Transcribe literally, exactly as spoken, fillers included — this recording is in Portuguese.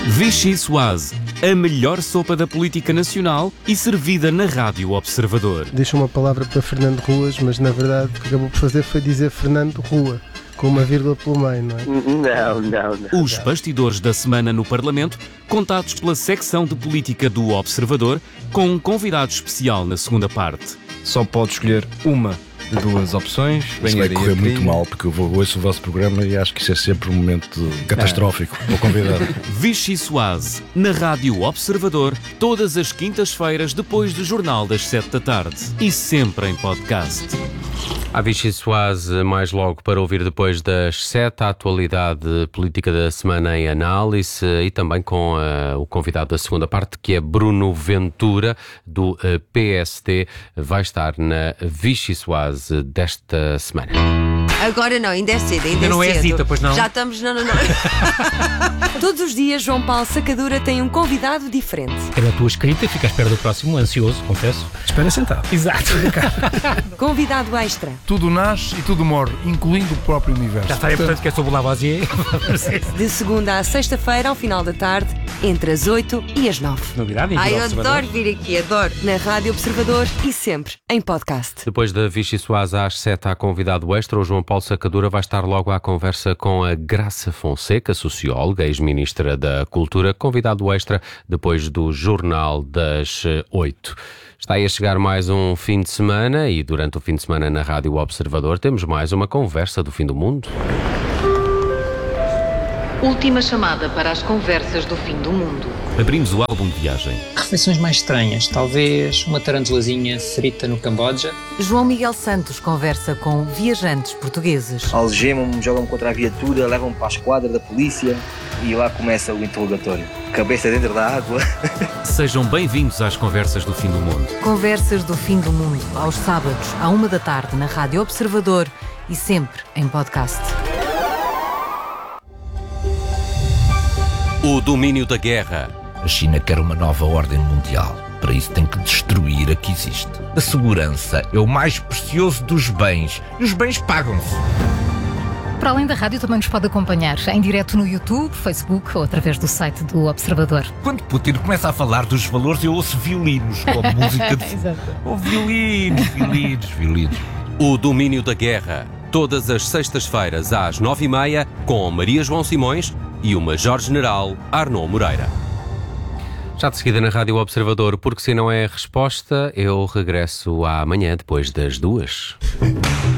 Vichy Soase, a melhor sopa da política nacional e servida na Rádio Observador. Deixa uma palavra para Fernando Ruas, mas na verdade o que acabou por fazer foi dizer Fernando Rua, com uma vírgula pelo meio, não é? Não, não, não. Os bastidores da semana no Parlamento, contados pela secção de política do Observador, com um convidado especial na segunda parte. Só pode escolher uma de duas opções. Isso vai correr muito mal, porque eu vou, ouço o vosso programa e acho que isso é sempre um momento catastrófico para o convidado. Vichy Soase, na Rádio Observador, todas as quintas-feiras depois do Jornal das sete da tarde e sempre em podcast. A Vichy Soase, mais logo para ouvir depois das sete, a atualidade política da semana em análise e também com uh, o convidado da segunda parte, que é Bruno Ventura, do uh, P S D, vai estar na Vichy Soase desta semana. Agora não, ainda é cedo, ainda, ainda não é é cedo. Zita, pois não? Já estamos, não, não, não. Todos os dias, João Paulo Sacadura tem um convidado diferente. Pela tua escrita, fica à espera do próximo, ansioso, confesso. Espera sentado. Exato. Convidado extra. Tudo nasce e tudo morre, incluindo o próprio universo. Já está, portanto, que é sobre o Lavoisier. De segunda à sexta-feira, ao final da tarde, entre as oito e as nove. Novidade, Ai, eu adoro vir aqui, adoro. Na Rádio Observador e sempre em podcast. Depois da Vichy Soase às sete, há convidado extra. O João Paulo Sacadura vai estar logo à conversa com a Graça Fonseca, socióloga, ex-ministra da Cultura, convidado extra depois do Jornal das oito. Está aí a chegar mais um fim de semana e durante o fim de semana na Rádio Observador temos mais uma conversa do fim do mundo. Última chamada para as conversas do fim do mundo. Abrimos o álbum de viagem. Refeições mais estranhas, talvez uma tarantulazinha frita no Camboja. João Miguel Santos conversa com viajantes portugueses. Algemam-me, jogam-me contra a viatura, levam-me para a esquadra da polícia e lá começa o interrogatório. Cabeça dentro da água. Sejam bem-vindos às conversas do fim do mundo. Conversas do fim do mundo, aos sábados, à uma da tarde, na Rádio Observador e sempre em podcast. O domínio da guerra. A China quer uma nova ordem mundial. Para isso tem que destruir a que existe. A segurança é o mais precioso dos bens. E os bens pagam-se. Para além da rádio, também nos pode acompanhar em direto no YouTube, Facebook ou através do site do Observador. Quando Putin começa a falar dos valores, eu ouço violinos, como música de... Oh, violinos, violinos, violinos. O domínio da guerra. Todas as sextas-feiras às nove e meia, com Maria João Simões e o Major-General Arnaud Moreira. Já de seguida na Rádio Observador, porque se não é a resposta, eu regresso amanhã depois das duas.